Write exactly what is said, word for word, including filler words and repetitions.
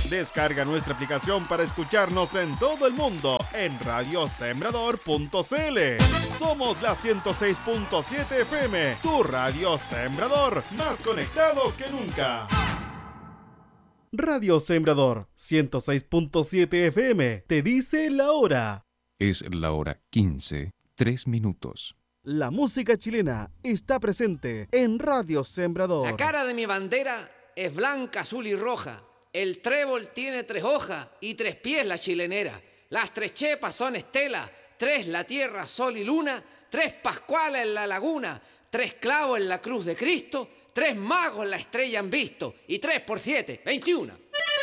Descarga nuestra aplicación para escucharnos en todo el mundo en radio sembrador punto c l. Somos la ciento seis punto siete F M, tu radio Sembrador, más conectados que nunca. Radio Sembrador ciento seis punto siete F M te dice la hora. Es la hora quince, tres minutos. La música chilena está presente en Radio Sembrador. La cara de mi bandera es blanca, azul y roja. El trébol tiene tres hojas y tres pies la chilenera. Las tres chepas son estelas, tres la tierra, sol y luna, tres pascuales en la laguna, tres clavos en la cruz de Cristo, tres magos la estrella han visto y tres por siete, veintiuno.